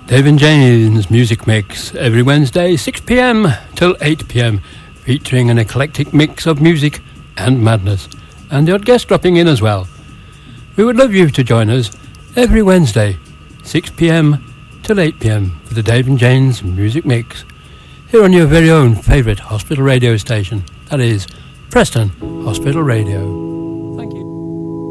Dave and Jane's Music Mix every Wednesday 6pm till 8pm, featuring an eclectic mix of music and madness, and the odd guest dropping in as well. We would love you to join us every Wednesday 6pm till 8pm for the Dave and Jane's Music Mix here on your very own favourite hospital radio station, that is Preston Hospital Radio.